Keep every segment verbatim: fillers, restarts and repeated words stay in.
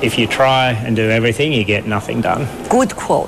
if you try and do everything, you get nothing done. Good quote.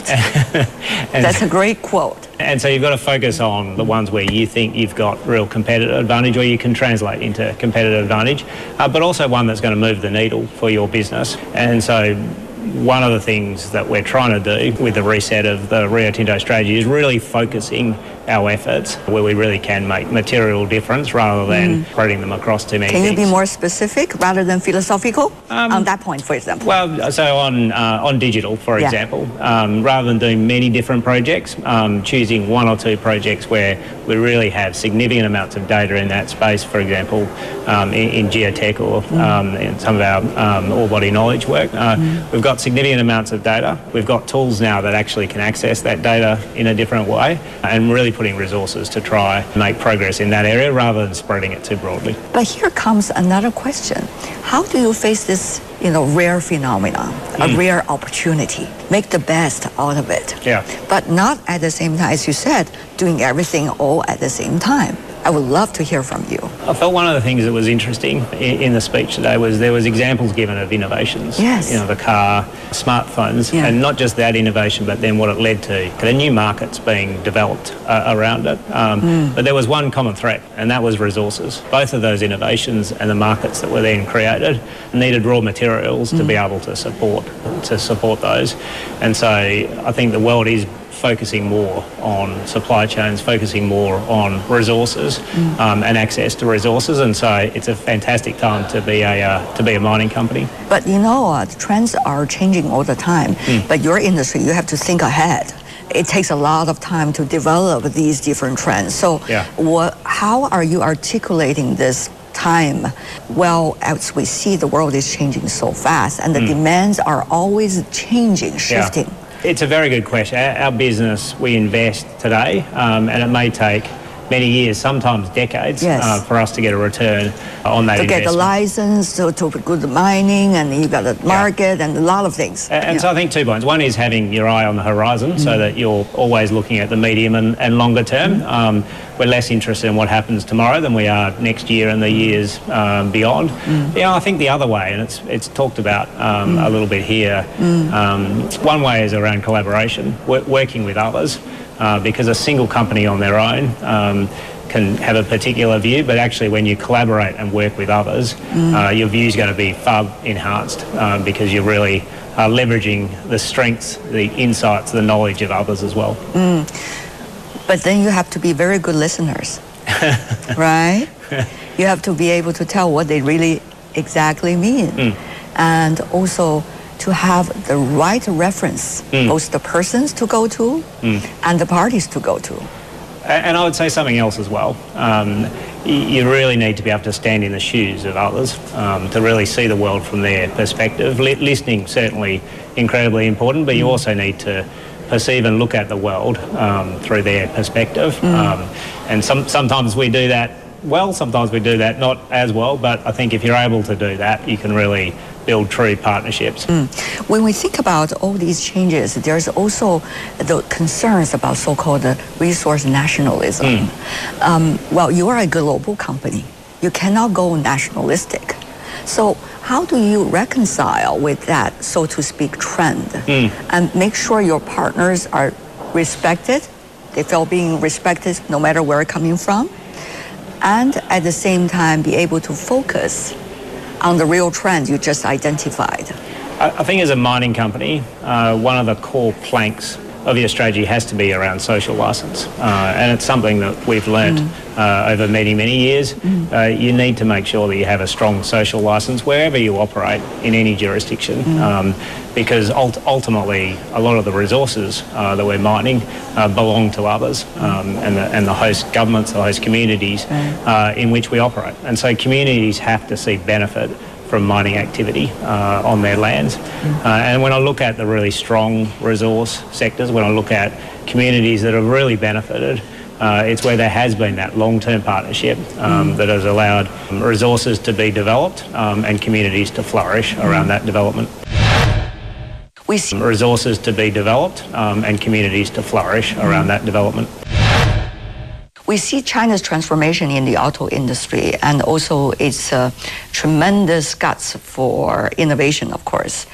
That's a great quote. And so you've got to focus on the ones where you think you've got real competitive advantage or you can translate into competitive advantage, uh, but also one that's going to move the needle for your business. And so one of the things that we're trying to do with the reset of the Rio Tinto strategy is really focusing our efforts where we really can make material difference rather than mm. spreading them across too many Can things. you be more specific rather than philosophical um, on that point, for example? Well, so on uh, on digital, for yeah. example, um, rather than doing many different projects, um, choosing one or two projects where we really have significant amounts of data in that space, for example, um, in, in geotech or mm. um, in some of our um, ore body knowledge work. Uh, mm. We've got significant amounts of data. We've got tools now that actually can access that data in a different way and really putting resources to try and make progress in that area rather than spreading it too broadly. But here comes another question. How do you face this, you know, rare phenomenon, a mm. rare opportunity, make the best out of it? Yeah. But not at the same time, as you said, doing everything all at the same time. I would love to hear from you. I felt one of the things that was interesting in, in the speech today was there was examples given of innovations. Yes. You know, the car, smartphones, yeah. and not just that innovation, but then what it led to. The new markets being developed uh, around it. Um, mm. But there was one common thread, and that was resources. Both of those innovations and the markets that were then created needed raw materials mm. to be able to support to support those. And so I think the world is focusing more on supply chains, focusing more on resources mm. um, and access to resources, and so it's a fantastic time to be a uh, to be a mining company. But you know, uh, the trends are changing all the time. Mm. But your industry, you have to think ahead. It takes a lot of time to develop these different trends. So, yeah. what? How are you articulating this time? Well, as we see, the world is changing so fast, and the mm. demands are always changing, shifting. Yeah. It's a very good question. Our, our business, we invest today, um, and it may take many years, sometimes decades, yes. uh, for us to get a return on that to investment. get the license, to, to good mining, and you got the market, yeah. and a lot of things. And, and yeah. so I think two points. One is having your eye on the horizon mm. so that you're always looking at the medium and, and longer term. Mm. Um, we're less interested in what happens tomorrow than we are next year and the years um, beyond. Mm. Yeah, I think the other way, and it's it's talked about um, mm. a little bit here, mm. um, one way is around collaboration, working with others. Uh, because a single company on their own um, can have a particular view, but actually when you collaborate and work with others, mm. uh, your view is going to be far enhanced um, because you're really uh, leveraging the strengths, the insights, the knowledge of others as well. Mm. But then you have to be very good listeners, right? You have to be able to tell what they really exactly mean. Mm. And also to have the right reference, mm. both the persons to go to mm. and the parties to go to. And I would say something else as well. Um, you really need to be able to stand in the shoes of others um, to really see the world from their perspective. L- listening certainly incredibly important, but you also need to perceive and look at the world um, through their perspective. Mm. Um, and some, sometimes we do that well, sometimes we do that not as well, but I think if you're able to do that, you can really build true partnerships. Mm. When we think about all these changes, there's also the concerns about so-called resource nationalism. Mm. Um, well, you are a global company. You cannot go nationalistic. So how do you reconcile with that, so to speak, trend mm. and make sure your partners are respected, they feel being respected no matter where they're coming from, and at the same time be able to focus on the real trend you just identified? I think as a mining company, uh, one of the core planks of your strategy has to be around social license. Uh, and it's something that we've learnt mm. uh, over many, many years. Mm. Uh, you need to make sure that you have a strong social license wherever you operate in any jurisdiction. Mm. Um, because ult- ultimately a lot of the resources uh, that we're mining uh, belong to others um, and, the, and the host governments, the host communities uh, in which we operate. And so communities have to see benefit from mining activity uh, on their lands. Mm. Uh, and when I look at the really strong resource sectors, when I look at communities that have really benefited, uh, it's where there has been that long-term partnership um, mm. that has allowed resources to be developed um, and communities to flourish mm. around that development. We see resources to be developed um, and communities to flourish mm. around that development. We see China's transformation in the auto industry and also its uh, tremendous guts for innovation, of course.